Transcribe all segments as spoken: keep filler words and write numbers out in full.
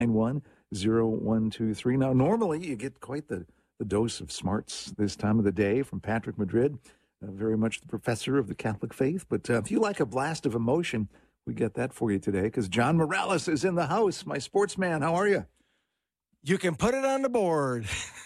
one zero one two three. Now, normally you get quite the, the dose of smarts this time of the day from Patrick Madrid, uh, very much the professor of the Catholic faith. But uh, if you like a blast of emotion, we get that for you today because John Morales is in the house. My sportsman, how are you? You can put it on the board.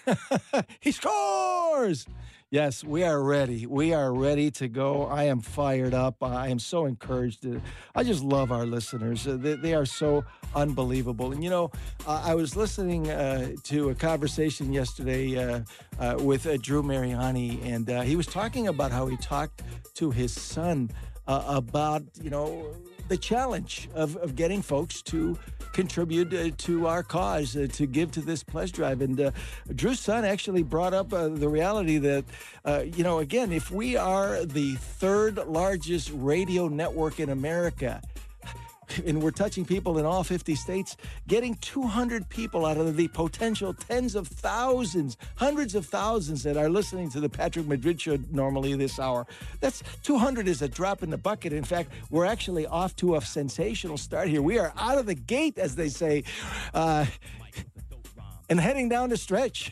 He scores! Yes, we are ready. We are ready to go. I am fired up. I am so encouraged. I just love our listeners. They, they are so unbelievable. And, you know, uh, I was listening uh, to a conversation yesterday uh, uh, with uh, Drew Mariani, and uh, he was talking about how he talked to his son uh, about, you know, the challenge of, of getting folks to contribute uh, to our cause, uh, to give to this pledge drive. And uh, Drew's son actually brought up uh, the reality that, uh, you know, again, if we are the third largest radio network in America, and we're touching people in all fifty states, getting two hundred people out of the potential tens of thousands, hundreds of thousands that are listening to the Patrick Madrid Show normally this hour. That's two hundred is a drop in the bucket. In fact, we're actually off to a sensational start here. We are out of the gate, as they say, uh, and heading down the stretch.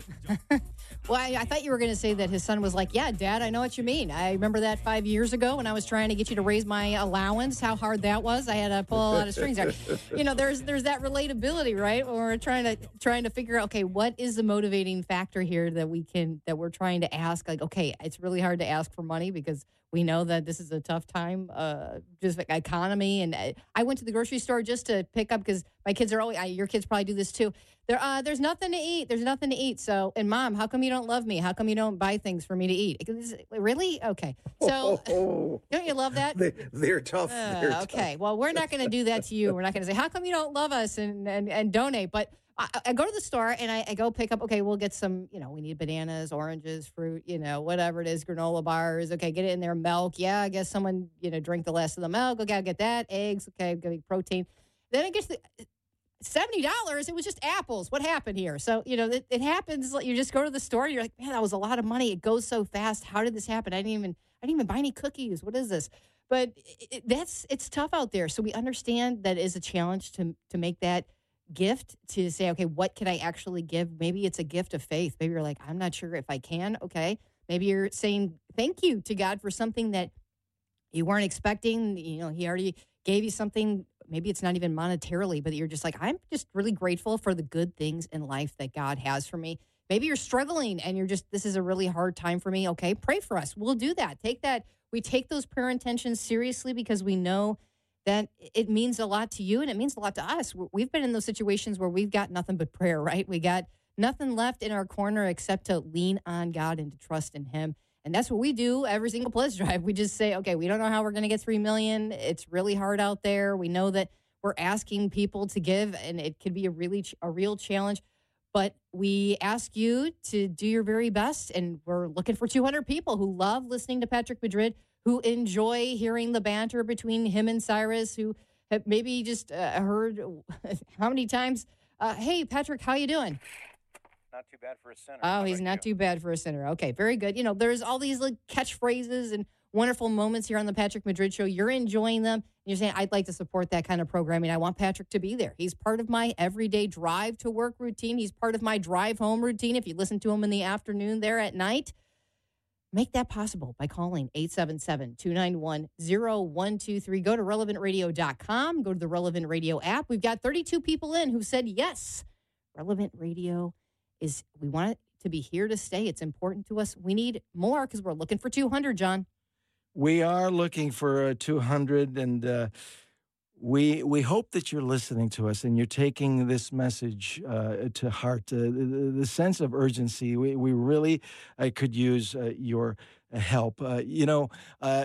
Well, I, I thought you were going to say that his son was like, yeah, Dad, I know what you mean. I remember that five years ago when I was trying to get you to raise my allowance, how hard that was. I had to pull a lot of strings there. You know, there's there's that relatability, right? When we're trying to trying to figure out, okay, what is the motivating factor here that we can, that we're trying to ask? Like, okay, it's really hard to ask for money because we know that this is a tough time, uh, just like economy. And I, I went to the grocery store just to pick up because my kids are always, I, your kids probably do this too. There, uh, there's nothing to eat. There's nothing to eat. So, and Mom, how come you don't love me? How come you don't buy things for me to eat? Really? Okay. So, oh, don't you love that? They, they're tough. Uh, they're okay. tough. Well, we're not going to do that to you. We're not going to say, how come you don't love us and, and, and donate? But I, I go to the store and I, I go pick up, okay, we'll get some, you know, we need bananas, oranges, fruit, you know, whatever it is, granola bars. Okay, get it in there. Milk. Yeah, I guess someone, you know, drink the last of the milk. Okay, I'll get that. Eggs. Okay, give me protein. Then it gets the seventy dollars. It was just apples. What happened here? So, you know, it, it happens. You just go to the store. You're like, man, that was a lot of money. It goes so fast. How did this happen? I didn't even, I didn't even buy any cookies. What is this? But it, that's, it's tough out there. So we understand that is a challenge to to make that gift, to say, okay, what can I actually give? Maybe it's a gift of faith. Maybe you're like, I'm not sure if I can. Okay. Maybe you're saying thank you to God for something that you weren't expecting. You know, he already gave you something. Maybe it's not even monetarily, but you're just like, I'm just really grateful for the good things in life that God has for me. Maybe you're struggling and you're just, this is a really hard time for me. Okay, pray for us. We'll do that. Take that. We take those prayer intentions seriously because we know that it means a lot to you and it means a lot to us. We've been in those situations where we've got nothing but prayer, right? We got nothing left in our corner except to lean on God and to trust in him. And that's what we do every single pledge drive. We just say, okay, we don't know how we're going to get three million dollars. It's really hard out there. We know that we're asking people to give, and it could be a really ch- a real challenge. But we ask you to do your very best, and we're looking for two hundred people who love listening to Patrick Madrid, who enjoy hearing the banter between him and Cyrus, who have maybe just uh, heard how many times, uh, hey, Patrick, how you doing? Not too bad for a sinner. Oh, he's not too bad for a sinner. Okay, very good. You know, there's all these like catchphrases and wonderful moments here on the Patrick Madrid Show. You're enjoying them. And you're saying, I'd like to support that kind of programming. I want Patrick to be there. He's part of my everyday drive to work routine. He's part of my drive home routine. If you listen to him in the afternoon there at night, make that possible by calling eight seven seven, two nine one, zero one two three. Go to relevant radio dot com. Go to the Relevant Radio app. We've got thirty-two people in who said yes. Relevant Radio is, we want it to be here to stay. It's important to us. We need more because we're looking for two hundred, John. We are looking for uh, two hundred, and uh, we we hope that you're listening to us and you're taking this message uh, to heart. Uh, the, the sense of urgency, we, we really uh, could use uh, your help. Uh, you know, uh,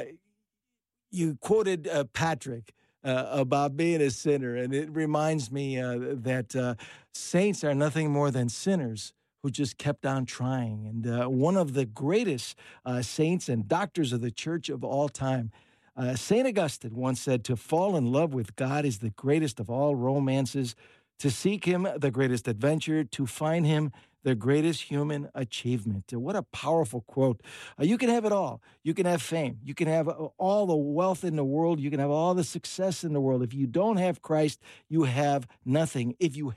you quoted uh, Patrick uh, about being a sinner, and it reminds me uh, that uh, saints are nothing more than sinners who just kept on trying. And uh, one of the greatest uh, saints and doctors of the church of all time, uh, Saint Augustine once said, to fall in love with God is the greatest of all romances. To seek him, the greatest adventure. To find him, the greatest human achievement. What a powerful quote. Uh, you can have it all. You can have fame. You can have uh, all the wealth in the world. You can have all the success in the world. If you don't have Christ, you have nothing. If you